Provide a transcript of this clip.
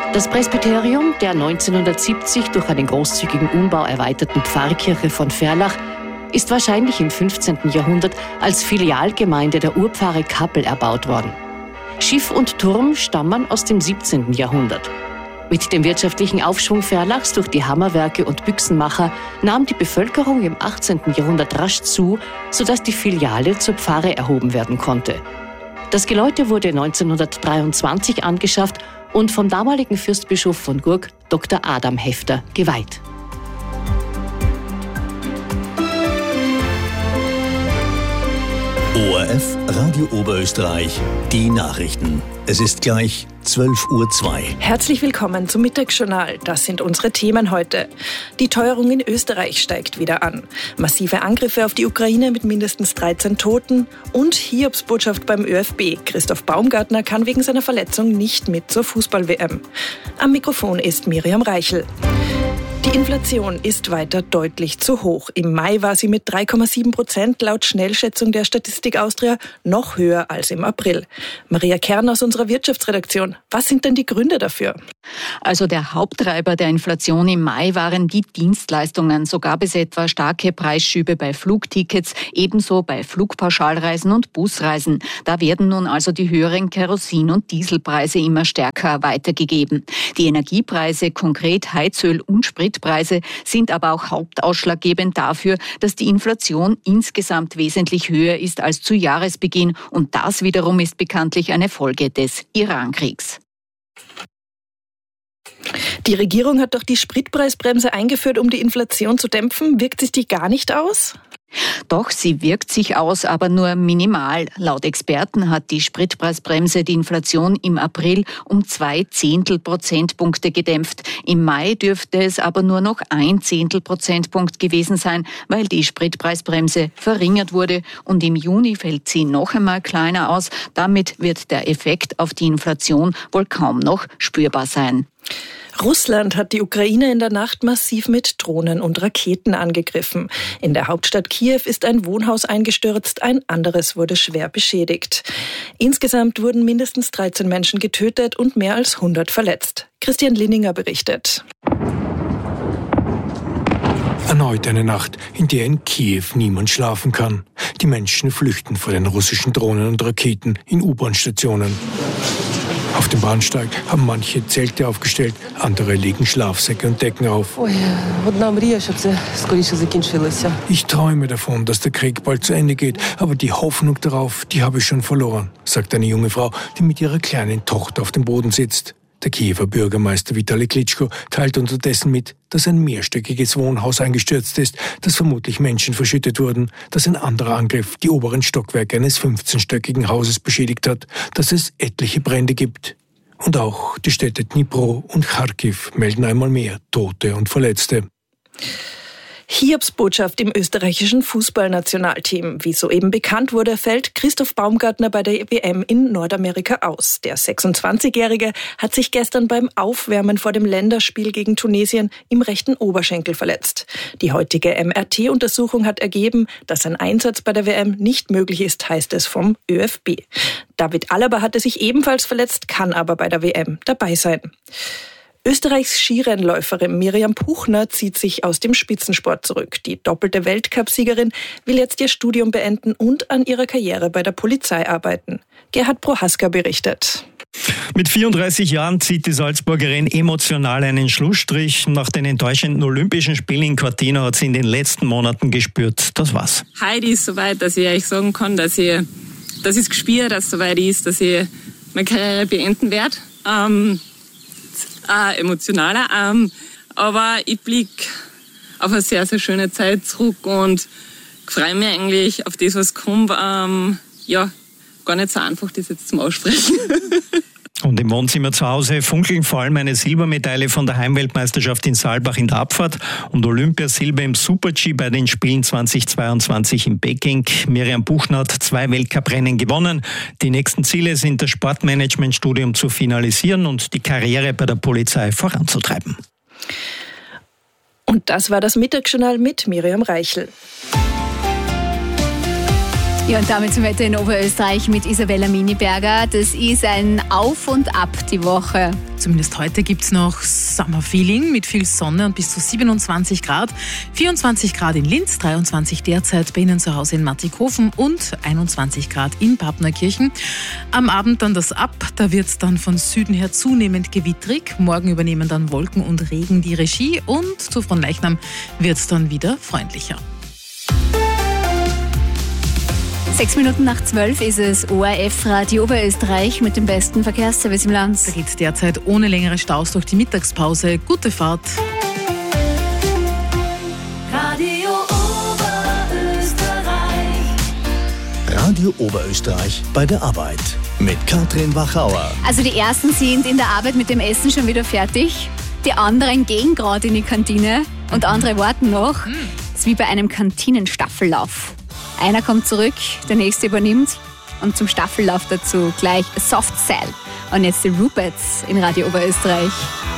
Das Presbyterium der 1970 durch einen großzügigen Umbau erweiterten Pfarrkirche von Ferlach ist wahrscheinlich im 15. Jahrhundert als Filialgemeinde der Urpfarre Kappel erbaut worden. Schiff und Turm stammen aus dem 17. Jahrhundert. Mit dem wirtschaftlichen Aufschwung Ferlachs durch die Hammerwerke und Büchsenmacher nahm die Bevölkerung im 18. Jahrhundert rasch zu, sodass die Filiale zur Pfarre erhoben werden konnte. Das Geläute wurde 1923 angeschafft und vom damaligen Fürstbischof von Gurk, Dr. Adam Hefter, geweiht. ORF Radio Oberösterreich, die Nachrichten. Es ist gleich 12:02 Uhr. Herzlich willkommen zum Mittagsjournal. Das sind unsere Themen heute. Die Teuerung in Österreich steigt wieder an. Massive Angriffe auf die Ukraine mit mindestens 13 Toten und Hiobsbotschaft beim ÖFB. Christoph Baumgartner kann wegen seiner Verletzung nicht mit zur Fußball-WM. Am Mikrofon ist Miriam Reichel. Die Inflation ist weiter deutlich zu hoch. Im Mai war sie mit 3,7% laut Schnellschätzung der Statistik Austria noch höher als im April. Maria Kern aus unserer Wirtschaftsredaktion. Was sind denn die Gründe dafür? Also der Haupttreiber der Inflation im Mai waren die Dienstleistungen. So gab es etwa starke Preisschübe bei Flugtickets, ebenso bei Flugpauschalreisen und Busreisen. Da werden nun also die höheren Kerosin- und Dieselpreise immer stärker weitergegeben. Die Energiepreise, konkret Heizöl und Spritpreise, sind aber auch hauptausschlaggebend dafür, dass die Inflation insgesamt wesentlich höher ist als zu Jahresbeginn. Und das wiederum ist bekanntlich eine Folge des Iran-Kriegs. Die Regierung hat doch die Spritpreisbremse eingeführt, um die Inflation zu dämpfen. Wirkt sich die gar nicht aus? Doch, sie wirkt sich aus, aber nur minimal. Laut Experten hat die Spritpreisbremse die Inflation im April um 0,2 Prozentpunkte gedämpft. Im Mai dürfte es aber nur noch 0,1 Prozentpunkt gewesen sein, weil die Spritpreisbremse verringert wurde. Und im Juni fällt sie noch einmal kleiner aus. Damit wird der Effekt auf die Inflation wohl kaum noch spürbar sein. Russland hat die Ukraine in der Nacht massiv mit Drohnen und Raketen angegriffen. In der Hauptstadt Kiew ist ein Wohnhaus eingestürzt, ein anderes wurde schwer beschädigt. Insgesamt wurden mindestens 13 Menschen getötet und mehr als 100 verletzt. Christian Linninger berichtet. Erneut eine Nacht, in der in Kiew niemand schlafen kann. Die Menschen flüchten vor den russischen Drohnen und Raketen in U-Bahn-Stationen. Auf dem Bahnsteig haben manche Zelte aufgestellt, andere legen Schlafsäcke und Decken auf. Ich träume davon, dass der Krieg bald zu Ende geht, aber die Hoffnung darauf, die habe ich schon verloren, sagt eine junge Frau, die mit ihrer kleinen Tochter auf dem Boden sitzt. Der Kiewer Bürgermeister Vitali Klitschko teilt unterdessen mit, dass ein mehrstöckiges Wohnhaus eingestürzt ist, dass vermutlich Menschen verschüttet wurden, dass ein anderer Angriff die oberen Stockwerke eines 15-stöckigen Hauses beschädigt hat, dass es etliche Brände gibt. Und auch die Städte Dnipro und Charkiw melden einmal mehr Tote und Verletzte. Hiobsbotschaft im österreichischen Fußballnationalteam. Wie soeben bekannt wurde, fällt Christoph Baumgartner bei der WM in Nordamerika aus. Der 26-Jährige hat sich gestern beim Aufwärmen vor dem Länderspiel gegen Tunesien im rechten Oberschenkel verletzt. Die heutige MRT-Untersuchung hat ergeben, dass ein Einsatz bei der WM nicht möglich ist, heißt es vom ÖFB. David Alaba hatte sich ebenfalls verletzt, kann aber bei der WM dabei sein. Österreichs Skirennläuferin Miriam Puchner zieht sich aus dem Spitzensport zurück. Die doppelte Weltcupsiegerin will jetzt ihr Studium beenden und an ihrer Karriere bei der Polizei arbeiten. Gerhard Prohaska berichtet. Mit 34 Jahren zieht die Salzburgerin emotional einen Schlussstrich. Nach den enttäuschenden Olympischen Spielen in Cortina hat sie in den letzten Monaten gespürt, das war's. Heute ist es soweit, dass ich euch sagen kann, dass ich es gespürt, dass es soweit ist, dass ich meine Karriere beenden werde. Emotionaler, aber ich blicke auf eine sehr, sehr schöne Zeit zurück und freue mich eigentlich auf das, was kommt. Gar nicht so einfach, das jetzt zum Aussprechen. Und im Wohnzimmer zu Hause funkeln vor allem eine Silbermedaille von der Heimweltmeisterschaft in Saalbach in der Abfahrt und Olympiasilber im Super-G bei den Spielen 2022 in Peking. Miriam Puchner hat 2 Weltcuprennen gewonnen. Die nächsten Ziele sind, das Sportmanagementstudium zu finalisieren und die Karriere bei der Polizei voranzutreiben. Und das war das Mittagsjournal mit Miriam Reichel. Ja, und damit zum Wetter in Oberösterreich mit Isabella Miniberger. Das ist ein Auf und Ab die Woche. Zumindest heute gibt es noch Summer-Feeling mit viel Sonne und bis zu 27 Grad. 24 Grad in Linz, 23 derzeit bei Ihnen zu Hause in Mattighofen und 21 Grad in Pappnerkirchen. Am Abend dann das Ab, da wird es dann von Süden her zunehmend gewittrig. Morgen übernehmen dann Wolken und Regen die Regie und zu Fronleichnam wird es dann wieder freundlicher. 6 Minuten nach 12 ist es ORF Radio Oberösterreich mit dem besten Verkehrsservice im Land. Da geht es derzeit ohne längere Staus durch die Mittagspause. Gute Fahrt. Radio Oberösterreich. Radio Oberösterreich bei der Arbeit mit Katrin Wachauer. Also die ersten sind in der Arbeit mit dem Essen schon wieder fertig. Die anderen gehen gerade in die Kantine und andere warten noch. Das ist wie bei einem Kantinenstaffellauf. Einer kommt zurück, der nächste übernimmt und zum Staffellauf dazu gleich Soft Cell. Und jetzt die Ruperts in Radio Oberösterreich.